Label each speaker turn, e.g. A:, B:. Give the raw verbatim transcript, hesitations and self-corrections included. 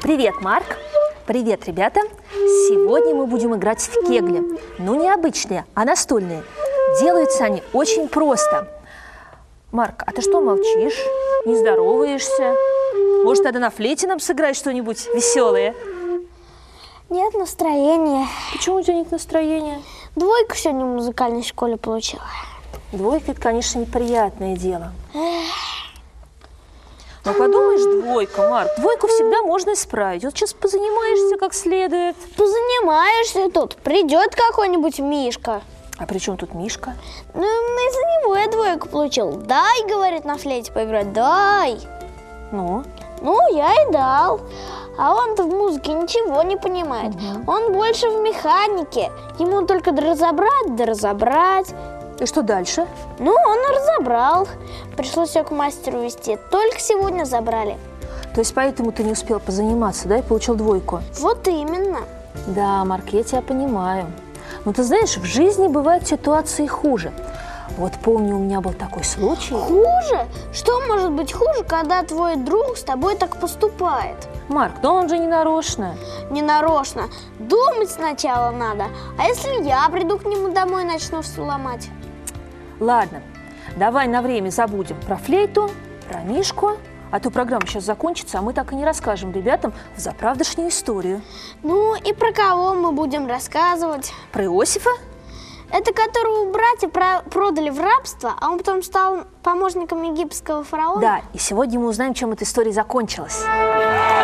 A: Привет, Марк! Привет, ребята! Сегодня мы будем играть в кегли. Но не обычные, а настольные. Делаются они очень просто. Марк, а ты что молчишь? Не здороваешься? Может, тогда на флейте нам сыграть что-нибудь веселое?
B: Нет настроения.
A: Почему у тебя нет настроения?
B: Двойку сегодня в музыкальной школе получила.
A: Двойка – это, конечно, неприятное дело. Но подумаешь, двойка, Марк, двойку всегда можно исправить. Вот сейчас позанимаешься как следует.
B: Позанимаешься тут, придет какой-нибудь Мишка.
A: А при чем тут Мишка?
B: Ну, из-за него я двойку получил. Дай, говорит, на флейте поиграть, дай.
A: Ну?
B: Ну, я и дал. А он-то в музыке ничего не понимает. Угу. Он больше в механике. Ему только да разобрать, да разобрать.
A: И что дальше?
B: Ну, он разобрал. Пришлось ее к мастеру везти. Только сегодня забрали.
A: То есть поэтому ты не успел позаниматься, да, и получил двойку?
B: Вот именно.
A: Да, Марк, я тебя понимаю. Но ты знаешь, в жизни бывают ситуации хуже. Вот помню, у меня был такой случай.
B: Хуже? Что может быть хуже, когда твой друг с тобой так поступает?
A: Марк, но он же не нарочно.
B: Не нарочно. Думать сначала надо. А если я приду к нему домой и начну все ломать?
A: Ладно, давай на время забудем про флейту, про Мишку. А то программа сейчас закончится, а мы так и не расскажем ребятам взаправдошнюю историю.
B: Ну и про кого мы будем рассказывать?
A: Про Иосифа?
B: Это которого братья продали в рабство, а он потом стал помощником египетского фараона?
A: Да, и сегодня мы узнаем, чем эта история закончилась.